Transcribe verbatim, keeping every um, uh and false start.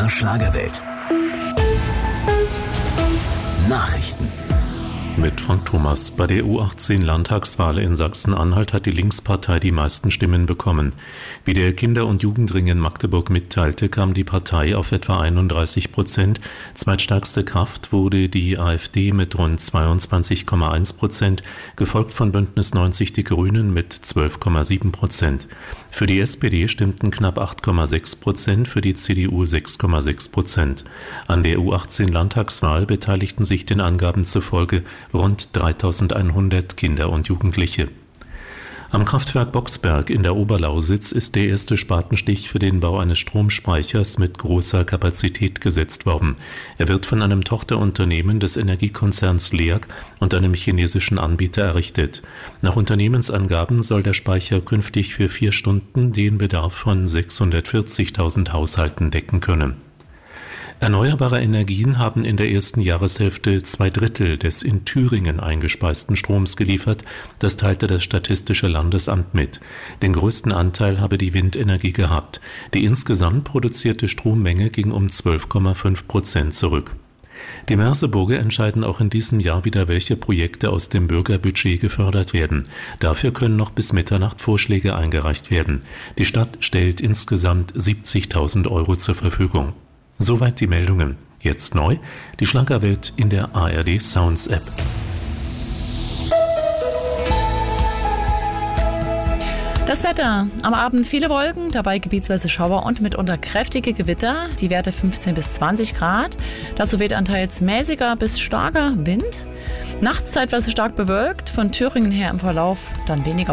der Schlagerwelt. Nachrichten. Mit Frank Thomas. Bei der U achtzehn Landtagswahl in Sachsen-Anhalt hat die Linkspartei die meisten Stimmen bekommen. Wie der Kinder- und Jugendring in Magdeburg mitteilte, kam die Partei auf etwa einunddreißig Prozent. Zweitstärkste Kraft wurde die AfD mit rund zweiundzwanzig Komma eins Prozent, gefolgt von Bündnis neunzig Die Grünen mit zwölf Komma sieben Prozent. Für die S P D stimmten knapp acht Komma sechs Prozent, für die C D U sechs Komma sechs Prozent. An der U achtzehn Landtagswahl beteiligten sich den Angaben zufolge rund dreitausendeinhundert Kinder und Jugendliche. Am Kraftwerk Boxberg in der Oberlausitz ist der erste Spatenstich für den Bau eines Stromspeichers mit großer Kapazität gesetzt worden. Er wird von einem Tochterunternehmen des Energiekonzerns L E A G und einem chinesischen Anbieter errichtet. Nach Unternehmensangaben soll der Speicher künftig für vier Stunden den Bedarf von sechshundertvierzigtausend Haushalten decken können. Erneuerbare Energien haben in der ersten Jahreshälfte zwei Drittel des in Thüringen eingespeisten Stroms geliefert. Das teilte das Statistische Landesamt mit. Den größten Anteil habe die Windenergie gehabt. Die insgesamt produzierte Strommenge ging um zwölf Komma fünf Prozent zurück. Die Merseburger entscheiden auch in diesem Jahr wieder, welche Projekte aus dem Bürgerbudget gefördert werden. Dafür können noch bis Mitternacht Vorschläge eingereicht werden. Die Stadt stellt insgesamt siebzigtausend Euro zur Verfügung. Soweit die Meldungen. Jetzt neu, die Schlagerwelt in der A R D Sounds App. Das Wetter. Am Abend viele Wolken, dabei gebietsweise Schauer und mitunter kräftige Gewitter. Die Werte fünfzehn bis zwanzig Grad. Dazu weht ein teils mäßiger bis starker Wind. Nachts zeitweise stark bewölkt, von Thüringen her im Verlauf dann weniger